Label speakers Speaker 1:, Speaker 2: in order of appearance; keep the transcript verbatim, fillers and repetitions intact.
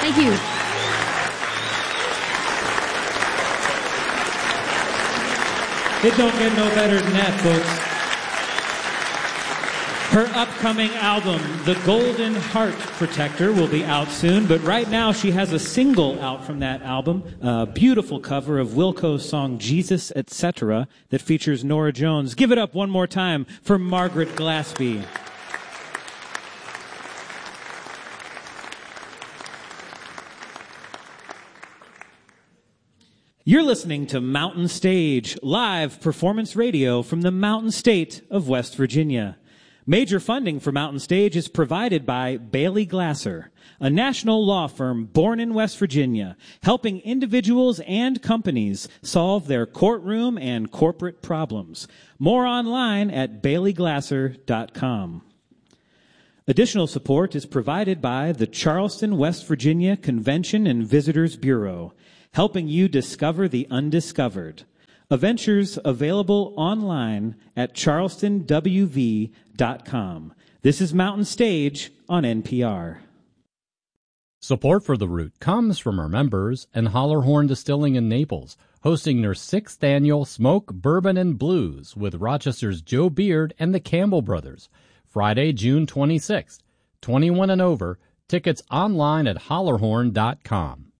Speaker 1: Thank you.
Speaker 2: It don't get no better than that, folks. Her upcoming album, The Golden Heart Protector, will be out soon, but right now she has a single out from that album, a beautiful cover of Wilco's song Jesus, et cetera, that features Norah Jones. Give it up one more time for Margaret Glaspie. You're listening to Mountain Stage, live performance radio from the Mountain State of West Virginia. Major funding for Mountain Stage is provided by Bailey Glasser, a national law firm born in West Virginia, helping individuals and companies solve their courtroom and corporate problems. More online at bailey glasser dot com. Additional support is provided by the Charleston, West Virginia Convention and Visitors Bureau, helping you discover the undiscovered. Adventures available online at charleston w v dot com. This is Mountain Stage on N P R.
Speaker 3: Support for The Root comes from our members and Hollerhorn Distilling in Naples, hosting their sixth annual Smoke, Bourbon, and Blues with Rochester's Joe Beard and the Campbell Brothers, Friday, June twenty-sixth. twenty-one and over, tickets online at hollerhorn dot com.